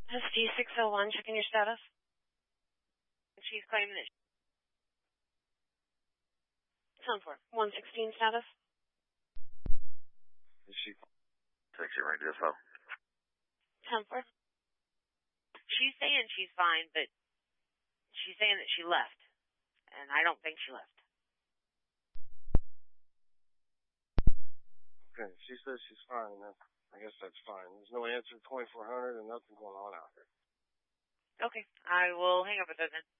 ST601, checking your status. She's claiming that 10-4. 116 status. Is she taking radio phone? 10-4. she's saying she's fine, but she's saying that she left. And I don't think she left. Okay, she says she's fine. I guess that's fine. There's no answer 2400 and nothing going on out here. Okay, I will hang up with her then.